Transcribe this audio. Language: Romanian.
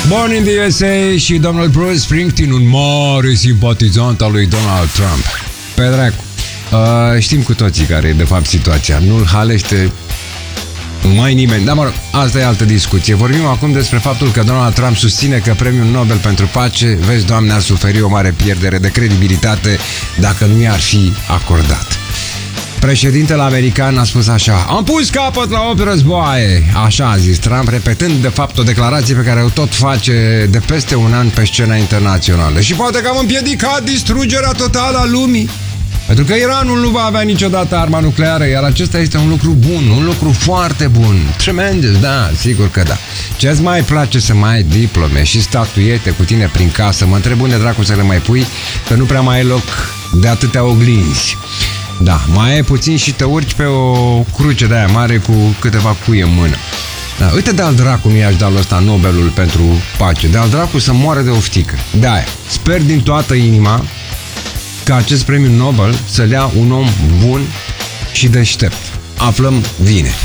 Born in the USA și domnul Bruce Springsteen, un mare simpatizant al lui Donald Trump. Pe dracu. Știm cu toții care e de fapt situația. Nu-l halește mai nimeni. Dar mă rog, asta e altă discuție. Vorbim acum despre faptul că Donald Trump susține că premiul Nobel pentru pace, vezi, Doamne, ar suferi o mare pierdere de credibilitate dacă nu i-ar fi acordat. Președintele american a spus așa: am pus capăt la 8 războaie. Așa a zis Trump, repetând de fapt o declarație pe care o tot face de peste un an pe scena internațională. Și poate că am împiedicat distrugerea totală a lumii, pentru că Iranul nu va avea niciodată arma nucleară, iar acesta este un lucru bun, un lucru foarte bun. Tremendous, da, sigur că da. Ce-ți mai place să mai ai diplome și statuiete cu tine prin casă? Mă întreb unde dracu să le mai pui, că nu prea mai e loc de atâtea oglinzi. Da, mai e puțin și te urci pe o cruce de aia mare cu câteva cui în mână. Da, uite, de-al dracu nu i-aș da lui ăsta Nobelul pentru pace. De-al dracu să moară de oftică. De-aia, sper din toată inima ca acest premiu Nobel să-l ia un om bun și deștept. Aflăm vineri.